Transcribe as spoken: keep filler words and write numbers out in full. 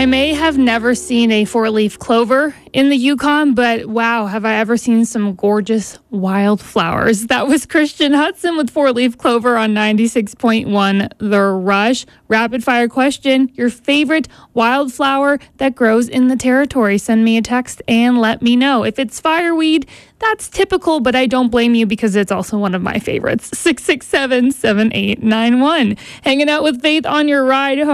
I may have never seen a four-leaf clover in the Yukon, but wow, have I ever seen some gorgeous wildflowers. That was Christian Hudson with four-leaf clover on ninety-six point one The Rush. Rapid fire question, your favorite wildflower that grows in the territory. Send me a text and let me know. If it's fireweed, that's typical, but I don't blame you because it's also one of my favorites. six six seven, seven eight nine one. Hanging out with Faith on your ride home.